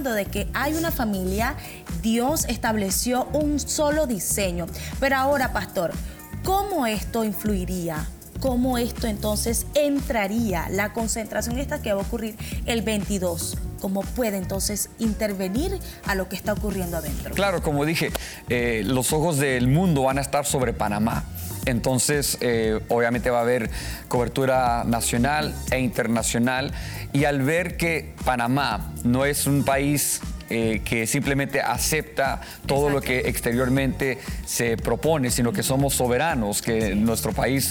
hablando de que hay una familia, Dios estableció un solo diseño. Pero ahora, pastor, ¿cómo esto influiría? ¿Cómo esto entonces entraría, la concentración esta que va a ocurrir el 22? ¿Cómo puede entonces intervenir a lo que está ocurriendo adentro? Claro, como dije, los ojos del mundo van a estar sobre Panamá. Entonces, obviamente va a haber cobertura nacional e internacional. Y al ver que Panamá no es un país que simplemente acepta todo lo que exteriormente se propone, sino que somos soberanos, que nuestro país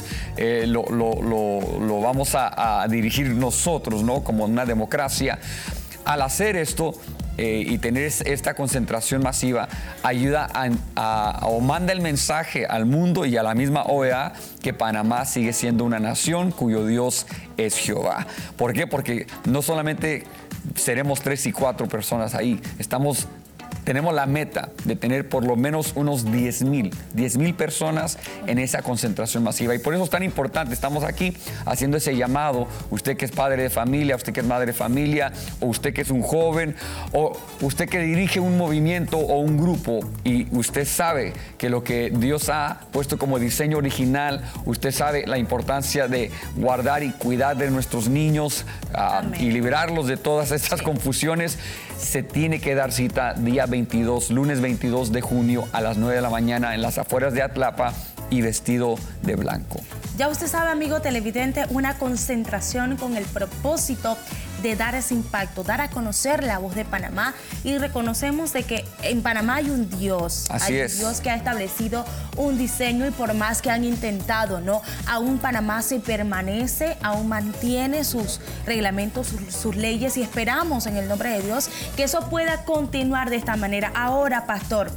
lo vamos a dirigir nosotros, ¿no? Como una democracia. Al hacer esto y tener esta concentración masiva, ayuda o manda el mensaje al mundo y a la misma OEA que Panamá sigue siendo una nación cuyo Dios es Jehová. ¿Por qué? Porque no solamente seremos 3 y 4 personas ahí, tenemos la meta de tener por lo menos unos 10,000 personas en esa concentración masiva. Y por eso es tan importante, estamos aquí haciendo ese llamado. Usted que es padre de familia, usted que es madre de familia, o usted que es un joven, o usted que dirige un movimiento o un grupo, y usted sabe que lo que Dios ha puesto como diseño original, usted sabe la importancia de guardar y cuidar de nuestros niños y liberarlos de todas estas confusiones. Se tiene que dar cita día 22, lunes 22 de junio a las 9 de la mañana en las afueras de Atlapa y vestido de blanco. Ya usted sabe, amigo televidente, una concentración con el propósito de dar ese impacto, dar a conocer la voz de Panamá, y reconocemos de que en Panamá hay un Dios. Hay un Dios que ha establecido un diseño, y por más que han intentado, ¿no? Aún Panamá se permanece, aún mantiene sus reglamentos, sus leyes, y esperamos en el nombre de Dios que eso pueda continuar de esta manera. Ahora, pastor,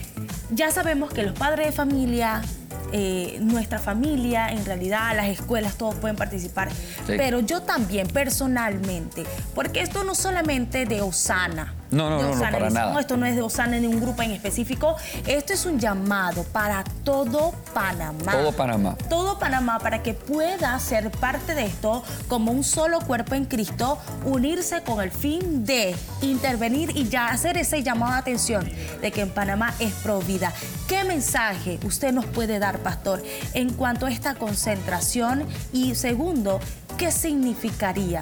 ya sabemos que los padres de familia, nuestra familia, en realidad las escuelas, todos pueden participar, pero yo también personalmente, porque esto no solamente de Osana. No, para nada. No, esto no es de Osana ni un grupo en específico. Esto es un llamado para todo Panamá. Todo Panamá. Todo Panamá, para que pueda ser parte de esto como un solo cuerpo en Cristo, unirse con el fin de intervenir y ya hacer ese llamado de atención de que en Panamá es pro vida. ¿Qué mensaje usted nos puede dar, pastor, en cuanto a esta concentración? Y segundo, ¿qué significaría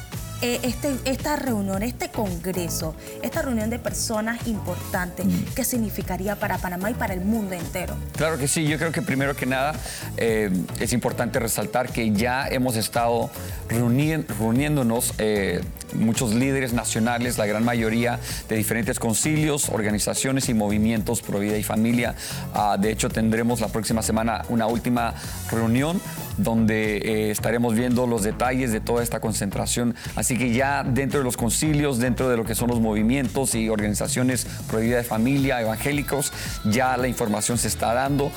esta reunión, este congreso, esta reunión de personas importantes? ¿Qué significaría para Panamá y para el mundo entero? Claro que sí. Yo creo que primero que nada es importante resaltar que ya hemos estado reuniéndonos muchos líderes nacionales, la gran mayoría de diferentes concilios, organizaciones y movimientos pro vida y familia. De hecho, tendremos la próxima semana una última reunión donde estaremos viendo los detalles de toda esta concentración. Así que ya dentro de los concilios, dentro de lo que son los movimientos y organizaciones pro vida de familia, evangélicos, ya la información se está dando.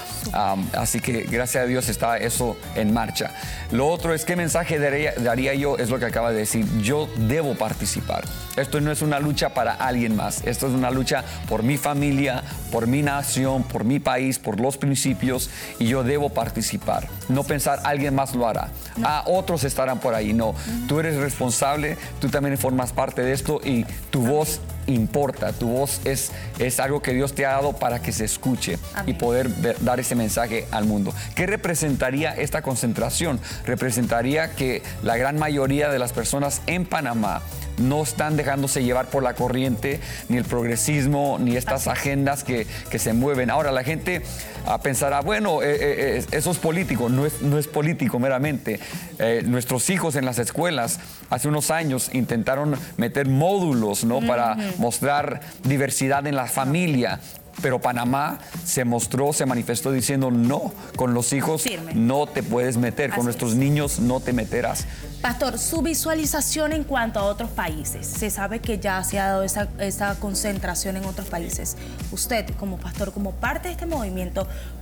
Así que gracias a Dios está eso en marcha. Lo otro es, ¿qué mensaje daría yo? Es lo que acaba de decir. Yo debo participar. Esto no es una lucha para alguien más. Esto es una lucha por mi familia, por mi nación, por mi país, por los principios, y yo debo participar. No pensar alguien más lo hará. Otros estarán por ahí. No, tú eres responsable, tú también formas parte de esto, y tu voz importa, tu voz es algo que Dios te ha dado para que se escuche. Amén. Y poder dar ese mensaje al mundo. ¿Qué representaría esta concentración? Representaría que la gran mayoría de las personas en Panamá no están dejándose llevar por la corriente, ni el progresismo, ni estas agendas que se mueven. Ahora la gente pensará, bueno, eso es político. No es político meramente. Nuestros hijos en las escuelas hace unos años intentaron meter módulos, ¿no? Para mostrar diversidad en la familia. Pero Panamá se manifestó diciendo no, con los hijos no te puedes meter, con nuestros niños no te meterás. Pastor, su visualización en cuanto a otros países. Se sabe que ya se ha dado esa concentración en otros países. Usted, como pastor, como parte de este movimiento,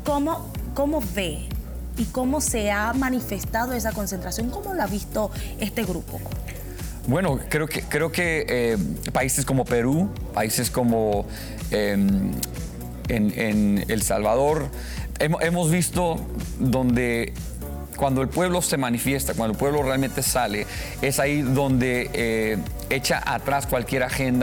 ¿cómo ve y cómo se ha manifestado esa concentración? ¿Cómo lo ha visto este grupo? Bueno, creo que países como Perú, países como en El Salvador, hemos visto donde cuando el pueblo se manifiesta, cuando el pueblo realmente sale, es ahí donde echa atrás cualquier agenda